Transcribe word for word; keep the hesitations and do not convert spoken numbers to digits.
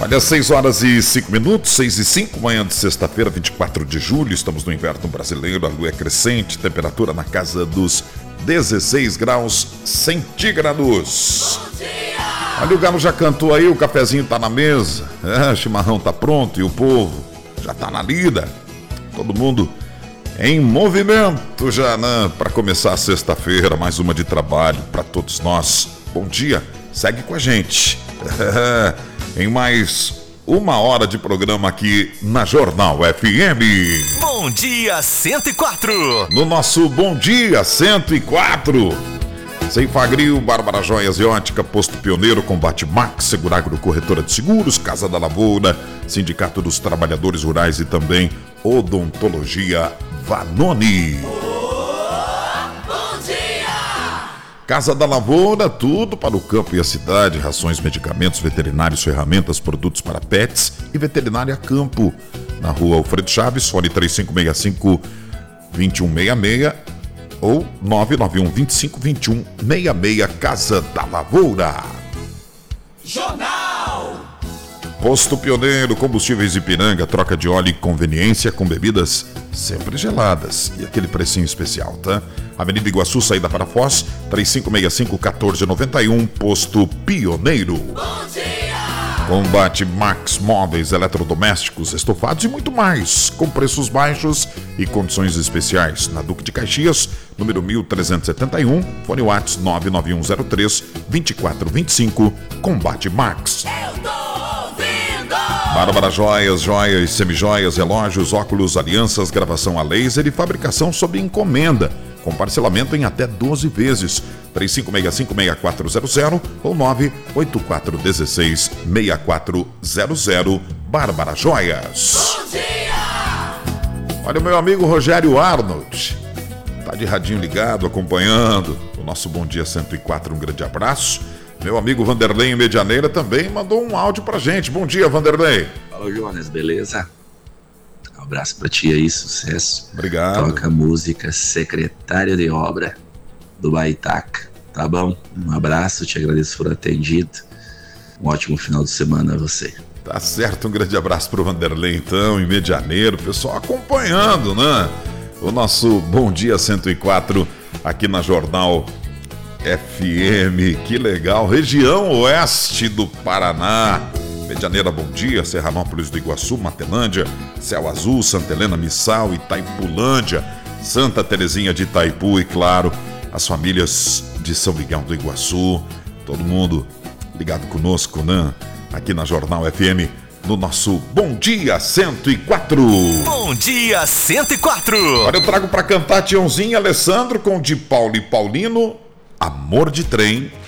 Olha, seis horas e cinco minutos, seis e cinco, manhã de sexta-feira, vinte e quatro de julho, estamos no inverno brasileiro, a lua é crescente, temperatura na casa dos dezesseis graus centígrados. Bom dia! Olha, o Galo já cantou aí, o cafezinho tá na mesa, é, o chimarrão tá pronto e o povo já tá na lida. Todo mundo em movimento já, né? Para começar a sexta-feira, mais uma de trabalho para todos nós. Bom dia, segue com a gente. Em mais uma hora de programa aqui na Jornal F M. Bom dia cento e quatro. No nosso Bom Dia cento e quatro. Sem Fagril, Bárbara Joias e Ótica, Posto Pioneiro, Combate Max, Seguragro Corretora de Seguros, Casa da Lavoura, Sindicato dos Trabalhadores Rurais e também Odontologia Vanoni. Casa da Lavoura, tudo para o campo e a cidade, rações, medicamentos, veterinários, ferramentas, produtos para pets e veterinária campo. Na rua Alfredo Chaves, fone três cinco seis cinco, dois um seis seis ou nove nove um, dois cinco, dois um seis seis, Casa da Lavoura. Jornal! Posto Pioneiro, combustíveis Ipiranga, troca de óleo e conveniência com bebidas sempre geladas. E aquele precinho especial, tá? Avenida Iguaçu, saída para Foz, três cinco seis cinco, um quatro nove um, Posto Pioneiro. Bom dia! Combate Max Móveis, eletrodomésticos, estofados e muito mais, com preços baixos e condições especiais. Na Duque de Caxias, número mil trezentos e setenta e um, fone WhatsApp nove nove um zero três, dois quatro dois cinco, Combate Max. Eu tô ouvindo! Bárbara Joias, joias, semijoias, relógios, óculos, alianças, gravação a laser e fabricação sob encomenda, com parcelamento em até doze vezes. três cinco seis cinco, seis quatro zero zero ou nove oito quatro um seis, seis quatro zero zero. Bárbara Joias. Bom dia! Olha, o meu amigo Rogério Arnold tá de radinho ligado, acompanhando o nosso Bom Dia cento e quatro. Um grande abraço. Meu amigo Vanderlei em Medianeira também mandou um áudio pra gente. Bom dia, Vanderlei. Fala, Jonas, beleza? Um abraço pra ti aí, sucesso. Obrigado. Toca a música Secretário de Obra do Baitaca, tá bom? Um abraço, te agradeço por atendido. Um ótimo final de semana a você. Tá certo, um grande abraço pro Vanderlei então, em Medianeiro, pessoal acompanhando, né? O nosso Bom Dia cento e quatro aqui na Jornal F M, que legal, região oeste do Paraná. Medianeira, bom dia, Serranópolis do Iguaçu, Matelândia, Céu Azul, Santa Helena, Missal, Itaipulândia, Santa Terezinha de Itaipu e, claro, as famílias de São Miguel do Iguaçu, todo mundo ligado conosco, né? Aqui na Jornal F M, no nosso Bom Dia cento e quatro. Bom dia cento e quatro. Olha, eu trago pra cantar Tiãozinho e Alessandro com de Paulo e Paulino, Amor de Trem